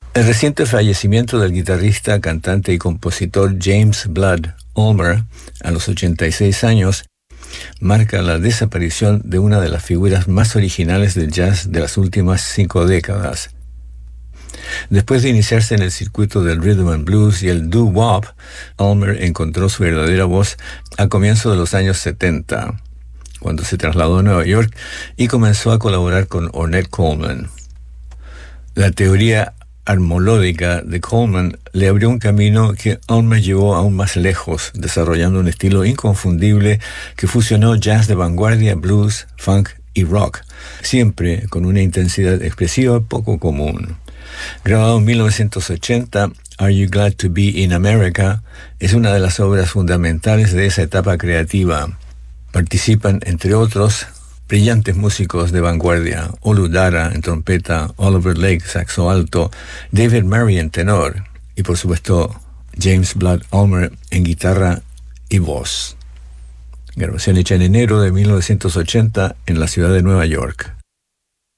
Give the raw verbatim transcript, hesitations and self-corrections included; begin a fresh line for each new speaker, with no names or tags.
El reciente fallecimiento del guitarrista, cantante y compositor James Blood Ulmer a los ochenta y seis años marca la desaparición de una de las figuras más originales del jazz de las últimas cinco décadas. Después de iniciarse en el circuito del rhythm and blues y el doo-wop, Ulmer encontró su verdadera voz a comienzos de los años setenta, cuando se trasladó a Nueva York y comenzó a colaborar con Ornette Coleman. La teoría armolódica de Coleman le abrió un camino que Ulmer llevó aún más lejos, desarrollando un estilo inconfundible que fusionó jazz de vanguardia, blues, funk y rock, siempre con una intensidad expresiva poco común. Grabado en mil novecientos ochenta, Are You Glad to Be in America es una de las obras fundamentales de esa etapa creativa. Participan, entre otros, brillantes músicos de vanguardia: Olu Dara en trompeta, Oliver Lake saxo alto, David Murray en tenor y, por supuesto, James Blood Ulmer en guitarra y voz. Grabación hecha en enero de mil novecientos ochenta en la ciudad de Nueva York.